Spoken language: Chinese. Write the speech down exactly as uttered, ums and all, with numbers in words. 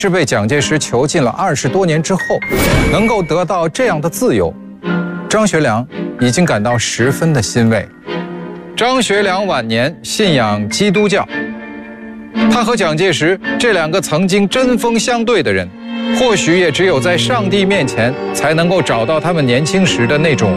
是被蒋介石囚禁了二十多年之后，能够得到这样的自由，张学良已经感到十分的欣慰。张学良晚年信仰基督教，他和蒋介石这两个曾经针锋相对的人，或许也只有在上帝面前才能够找到他们年轻时的那种